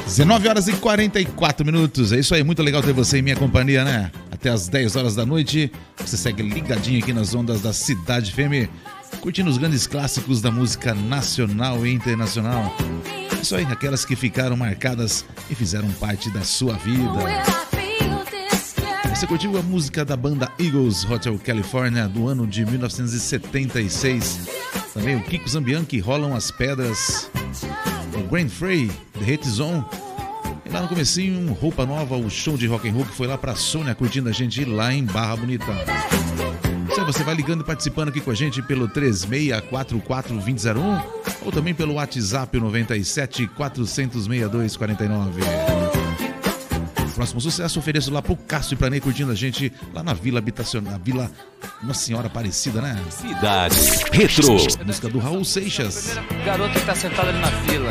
19 horas e 44 minutos. É isso aí, muito legal ter você em minha companhia, né? Até as 10 horas da noite. Você segue ligadinho aqui nas ondas da Cidade FM, curtindo os grandes clássicos da música nacional e internacional. É isso aí, aquelas que ficaram marcadas e fizeram parte da sua vida. Você curtiu a música da banda Eagles, Hotel California, do ano de 1976. Também o Kiko Zambianchi, Rolam as Pedras. O Grand Frey, The Hit Zone. E lá no comecinho, Roupa Nova, o show de rock and roll que foi lá pra Sônia, curtindo a gente lá em Barra Bonita. Você vai ligando e participando aqui com a gente pelo 3644-2001 ou também pelo WhatsApp 97 400 6249. Próximo sucesso, ofereço lá pro Cássio e Planei curtindo a gente lá na Vila Habitacional, na Vila Nossa Senhora Aparecida, né? Cidade Retro. Música do Raul Seixas. Garoto que tá sentado ali na fila.